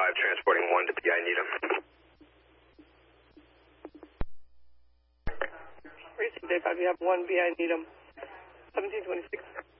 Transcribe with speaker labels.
Speaker 1: transporting 1 to PI Needham.
Speaker 2: Precinct Day 5, you have 1 PI Needham, 1726.